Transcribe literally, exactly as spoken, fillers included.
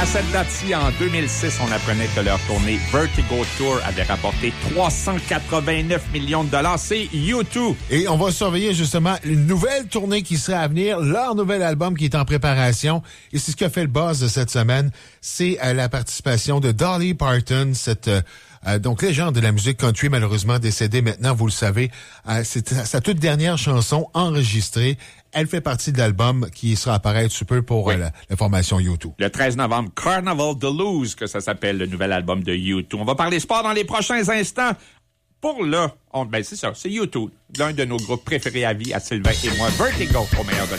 À cette date-ci, en deux mille six, on apprenait que leur tournée Vertigo Tour avait rapporté trois cent quatre-vingt-neuf millions de dollars. C'est U deux. Et on va surveiller justement une nouvelle tournée qui serait à venir, leur nouvel album qui est en préparation. Et c'est ce qui a fait le buzz de cette semaine. C'est euh, la participation de Dolly Parton, cette euh, euh, donc légende de la musique country, malheureusement décédée maintenant, vous le savez. Euh, c'est sa toute dernière chanson enregistrée. Elle fait partie de l'album qui sera apparaître sous peu pour oui. euh, la, la formation U deux. Le treize novembre, Carnival de Lose, que ça s'appelle, le nouvel album de U deux. On va parler sport dans les prochains instants. Pour là, on, ben c'est ça, c'est U deux, l'un de nos groupes préférés à vie, à Sylvain et moi, Vertigo, au meilleur de